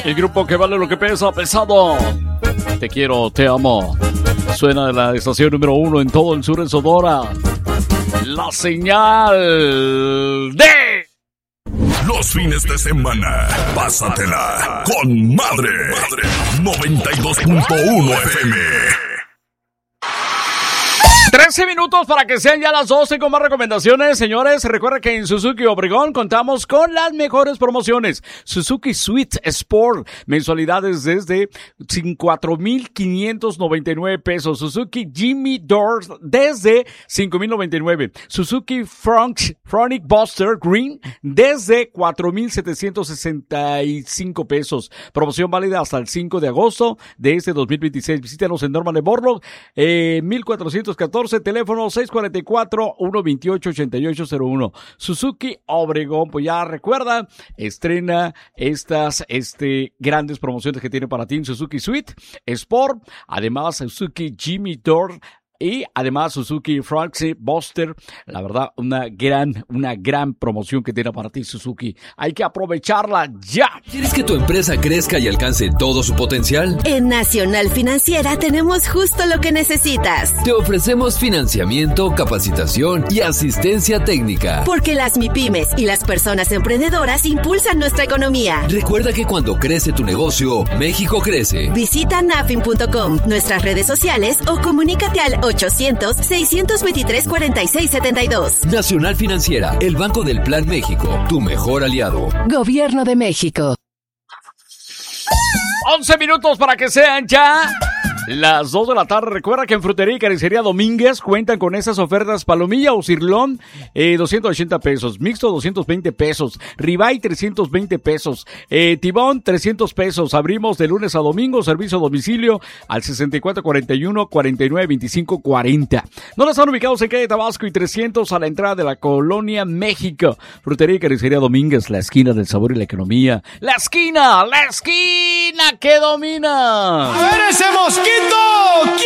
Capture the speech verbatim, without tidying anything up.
El grupo que vale lo que pesa, Pesado. Te quiero, te amo. Suena de la estación número uno en todo el sur de Sonora. La señal de... Los fines de semana, pásatela con Madre. noventa y dos punto uno F M. trece minutos para que sean ya las doce con más recomendaciones. Señores, recuerda que en Suzuki Obregón contamos con las mejores promociones. Suzuki Suite Sport, mensualidades desde cuatro mil quinientos noventa y nueve pesos. Suzuki Jimmy Doors desde cinco mil noventa y nueve. Suzuki Front, Fronic Buster Green desde cuatro mil setecientos sesenta y cinco pesos. Promoción válida hasta el cinco de agosto de este dos mil veintiséis. Visítanos en Norman de Borlaug, eh, mil cuatrocientos catorce, teléfono seis cuatro cuatro, uno dos ocho, ocho ocho cero uno. Suzuki Obregón, pues ya recuerda, estrena estas este grandes promociones que tiene para ti en Suzuki Suite Sport, además Suzuki Jimmy Door y además Suzuki Frank Buster. La verdad, una gran, una gran promoción que tiene para ti Suzuki. Hay que aprovecharla ya. ¿Quieres que tu empresa crezca y alcance todo su potencial? En Nacional Financiera tenemos justo lo que necesitas. Te ofrecemos financiamiento, capacitación y asistencia técnica. Porque las MIPYMES y las personas emprendedoras impulsan nuestra economía. Recuerda que cuando crece tu negocio, México crece. Visita nafin punto com, nuestras redes sociales o comunícate al ochocientos, seiscientos veintitrés, cuarenta y seis setenta y dos. Nacional Financiera, el Banco del Plan México, tu mejor aliado. Gobierno de México. once minutos para que sean ya las dos de la tarde. Recuerda que en Frutería y Carnicería Domínguez cuentan con esas ofertas: palomilla o cirlón, eh, doscientos ochenta pesos, mixto doscientos veinte pesos, ribeye trescientos veinte pesos, eh, tibón trescientos pesos. Abrimos de lunes a domingo, servicio a domicilio al sesenta y cuatro cuarenta y uno, cuarenta y nueve veinticinco cuarenta. No están ubicados en calle Tabasco y trescientos a la entrada de la Colonia México. Frutería y Carnicería Domínguez, la esquina del sabor y la economía. La esquina, la esquina que domina. A ver ese mosquito, ¿quién